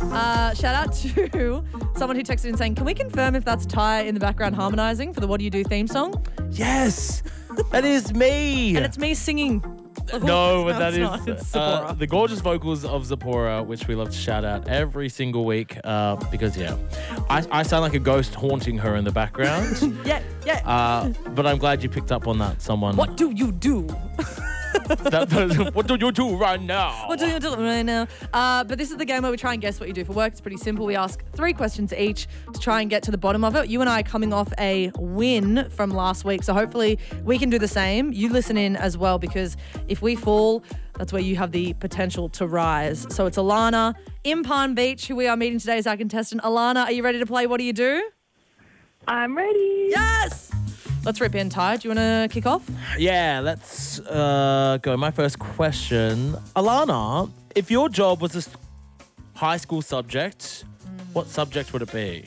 Shout out to someone who texted in saying, can we confirm if that's Ty in the background harmonising for the What Do You Do theme song? Yes, that is me. And it's me singing. No, but that it's not. It's is Zipporah. the gorgeous vocals of Zipporah, which we love to shout out every single week because, I sound like a ghost haunting her in the background. Yeah. But I'm glad you picked up on that, someone. What do you do? That person, what do you do right now? What do you do right now? But this is the game where we try and guess what you do for work. It's pretty simple. We ask 3 questions each to try and get to the bottom of it. You and I are coming off a win from last week, so hopefully we can do the same. You listen in as well, because if we fall, that's where you have the potential to rise. So it's Alana in Palm Beach, who we are meeting today as our contestant. Alana, are you ready to play What Do You Do? I'm ready. Yes! Let's rip in, Ty. Do you want to kick off? Yeah, let's go. My first question. Alana, if your job was a high school subject, what subject would it be?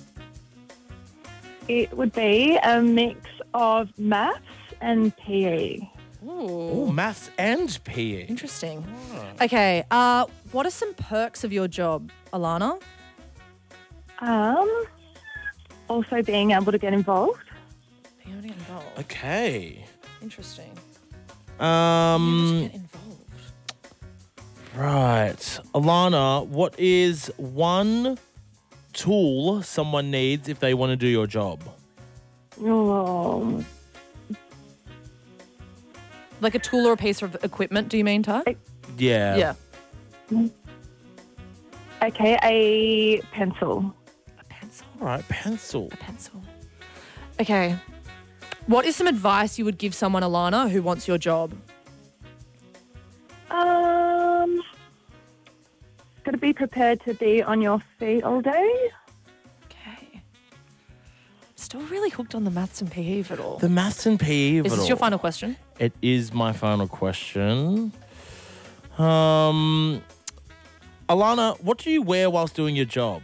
It would be a mix of maths and PE. Oh, maths and PE. Interesting. Okay, what are some perks of your job, Alana? Also being able to get involved. Being able to get involved. Okay. Interesting. Get Get involved. Right. Alana, what is one tool someone needs if they want to do your job? Oh, Like a tool or a piece of equipment, do you mean, Ty? Yeah. Yeah. okay, a pencil. A pencil. All right, pencil. A pencil. Okay. What is some advice you would give someone, Alana, who wants your job? Got to be prepared to be on your feet all day. Okay. Still really hooked on the maths and PE of it all. The maths and PE of Is it this all. your final question? It is my final question. Alana, what do you wear whilst doing your job?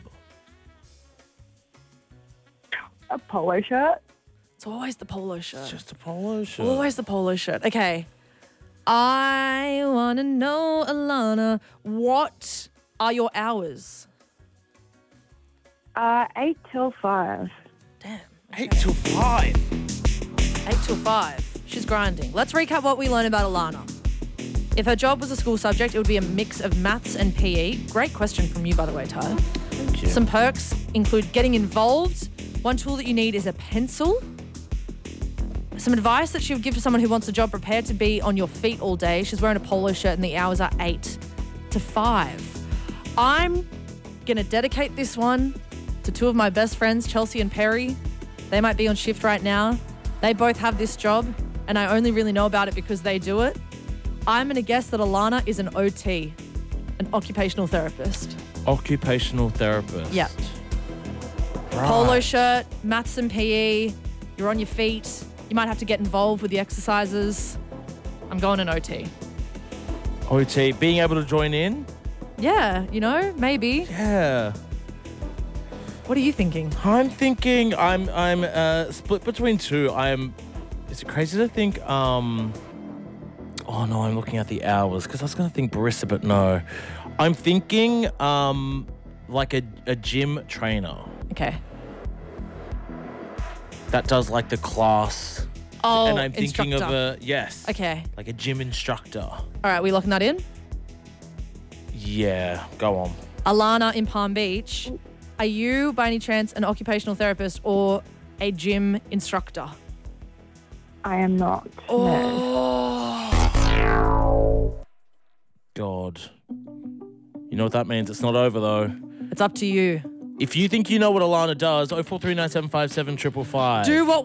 A polo shirt. It's always the polo shirt. Just a polo shirt. Always the polo shirt. Okay. I want to know, Alana, what are your hours? 8 till 5. Damn. 8 till 5. 8 till 5. She's grinding. Let's recap what we learned about Alana. If her job was a school subject, it would be a mix of maths and PE. Great question from you, by the way, Ty. Thank you. Some perks include getting involved. One tool that you need is a pencil. Some advice that she would give to someone who wants a job: prepared to be on your feet all day. She's wearing a polo shirt and the hours are 8 to 5. I'm going to dedicate this one to 2 of my best friends, Chelsea and Perry. They might be on shift right now. They both have this job and I only really know about it because they do it. I'm going to guess that Alana is an OT, an occupational therapist. Occupational therapist. Yeah. Right. Polo shirt, maths and PE, you're on your feet. You might have to get involved with the exercises. I'm going an OT. OT. Being able to join in? Yeah, maybe. Yeah. What are you thinking? I'm thinking I'm split between 2. Is it crazy to think oh no, I'm looking at the hours because I was going to think barista, but no. I'm thinking like a gym trainer Okay. that does like the class. Oh, and I'm thinking instructor. of yes. Okay. Like a gym instructor. All right, we locking that in? Yeah, go on. Alana in Palm Beach, are you by any chance an occupational therapist or a gym instructor? I am not. No. God. You know what that means? It's not over though. It's up to you. If you think you know what Alana does, 0439757555. Do what